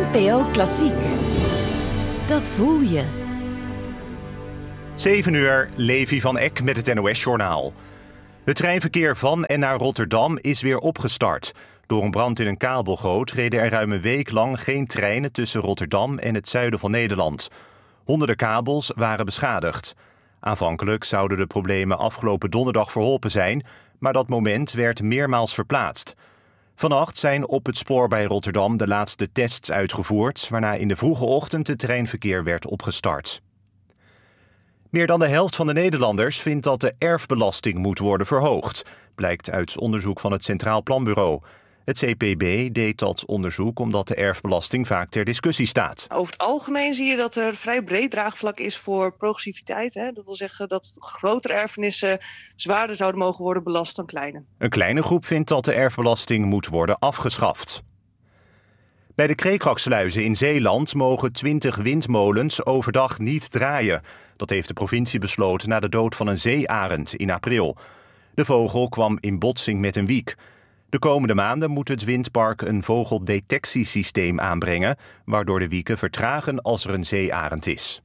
NPO Klassiek. Dat voel je. 7 uur, Levi van Eck met het NOS-journaal. Het treinverkeer van en naar Rotterdam is weer opgestart. Door een brand in een kabelgoot reden er ruim een week lang geen treinen tussen Rotterdam en het zuiden van Nederland. Honderden kabels waren beschadigd. Aanvankelijk zouden de problemen afgelopen donderdag verholpen zijn, maar dat moment werd meermaals verplaatst. Vannacht zijn op het spoor bij Rotterdam de laatste tests uitgevoerd, waarna in de vroege ochtend het treinverkeer werd opgestart. Meer dan de helft van de Nederlanders vindt dat de erfbelasting moet worden verhoogd, blijkt uit onderzoek van het Centraal Planbureau. Het CPB deed dat onderzoek omdat de erfbelasting vaak ter discussie staat. Over het algemeen zie je dat er vrij breed draagvlak is voor progressiviteit. Dat wil zeggen dat grotere erfenissen zwaarder zouden mogen worden belast dan kleine. Een kleine groep vindt dat de erfbelasting moet worden afgeschaft. Bij de Kreekraksluizen in Zeeland mogen 20 windmolens overdag niet draaien. Dat heeft de provincie besloten na de dood van een zeearend in april. De vogel kwam in botsing met een wiek. De komende maanden moet het windpark een vogeldetectiesysteem aanbrengen, waardoor de wieken vertragen als er een zeearend is.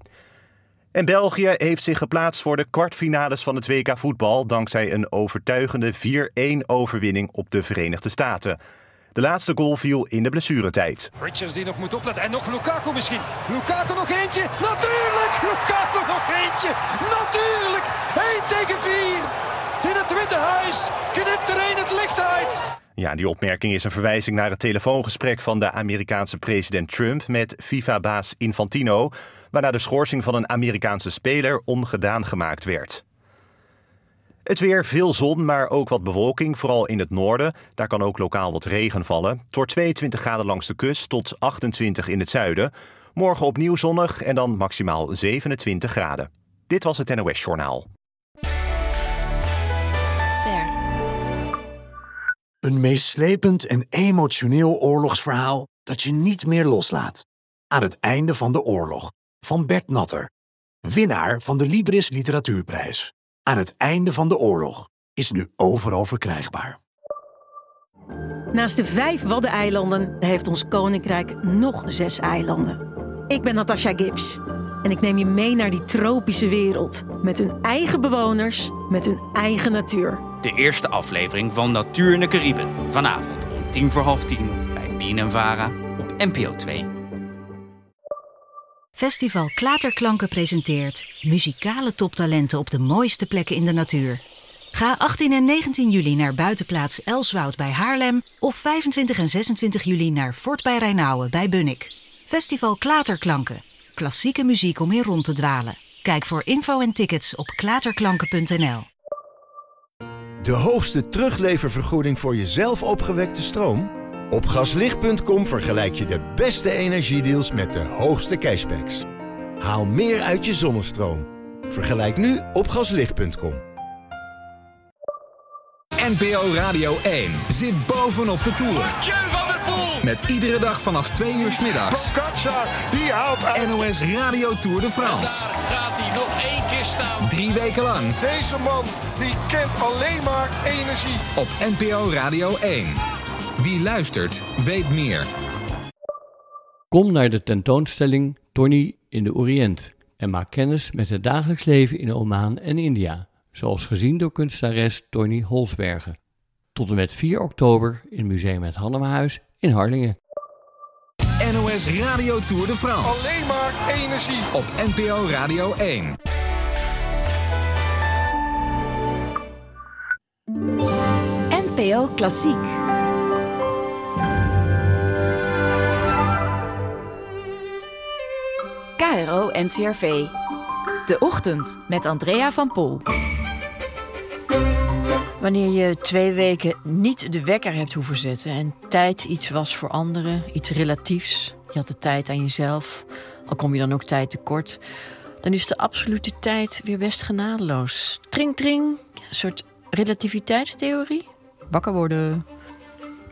En België heeft zich geplaatst voor de kwartfinales van het WK voetbal dankzij een overtuigende 4-1 overwinning op de Verenigde Staten. De laatste goal viel in de blessuretijd. Richards die nog moet opletten. En nog Lukaku misschien. Lukaku nog eentje. Natuurlijk! Lukaku nog eentje. Natuurlijk! 1 tegen 4. In het Witte Huis knipt er een het licht uit. Ja, die opmerking is een verwijzing naar het telefoongesprek van de Amerikaanse president Trump met FIFA-baas Infantino, waarna de schorsing van een Amerikaanse speler ongedaan gemaakt werd. Het weer, veel zon, maar ook wat bewolking, vooral in het noorden. Daar kan ook lokaal wat regen vallen. Het wordt 22 graden langs de kust tot 28 in het zuiden. Morgen opnieuw zonnig en dan maximaal 27 graden. Dit was het NOS Journaal. Een meeslepend en emotioneel oorlogsverhaal dat je niet meer loslaat. Aan het einde van de oorlog, van Bert Natter. Winnaar van de Libris Literatuurprijs. Aan het einde van de oorlog is nu overal verkrijgbaar. Naast de 5 Waddeneilanden heeft ons koninkrijk nog 6 eilanden. Ik ben Natasha Gibbs en ik neem je mee naar die tropische wereld. Met hun eigen bewoners, met hun eigen natuur. De eerste aflevering van Natuur in de Cariben. Vanavond om 10:45 bij BNNVARA op NPO 2. Festival Klaterklanken presenteert muzikale toptalenten op de mooiste plekken in de natuur. Ga 18 en 19 juli naar buitenplaats Elswoud bij Haarlem of 25 en 26 juli naar Fort bij Rijnauwen bij Bunnik. Festival Klaterklanken. Klassieke muziek om in rond te dwalen. Kijk voor info en tickets op klaterklanken.nl. De hoogste terugleververgoeding voor jezelf opgewekte stroom? Op gaslicht.com vergelijk je de beste energiedeals met de hoogste cashbacks. Haal meer uit je zonnestroom. Vergelijk nu op gaslicht.com. NPO Radio 1 zit bovenop de Tour. Met iedere dag vanaf 2 uur 's middags. Die haalt uit. NOS Radio Tour de France. En daar gaat hij nog 1 keer staan. 3 weken lang. Deze man die kent alleen maar energie. Op NPO Radio 1. Wie luistert, weet meer. Kom naar de tentoonstelling Tony in de Oriënt en maak kennis met het dagelijks leven in Oman en India, zoals gezien door kunstenares Tony Holsbergen. Tot en met 4 oktober in Museum Het Hannemahuis in Harlingen. NOS Radio Tour de France. Alleen maar energie. Op NPO Radio 1. NPO Klassiek. KRO NCRV. De Ochtend met Andrea van Pol. Wanneer je 2 weken niet de wekker hebt hoeven zetten en tijd iets was voor anderen, iets relatiefs, je had de tijd aan jezelf, al kom je dan ook tijd tekort, dan is de absolute tijd weer best genadeloos. Tring, tring, een soort relativiteitstheorie. Wakker worden.